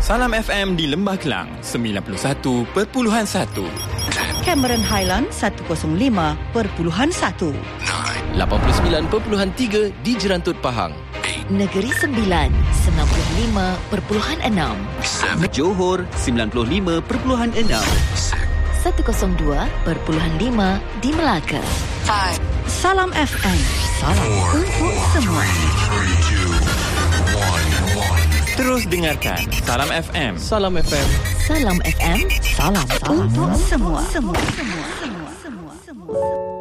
Salam FM di Lembah Kelang 91.1, Cameron Highland 105.1, 89.3 di Jerantut Pahang, Negeri Sembilan 95.6, Johor 95.6, 102.5 di Melaka. Salam FM, salam untuk semua. Terus dengarkan Salam FM. Salam FM. Salam FM, Salam untuk semua.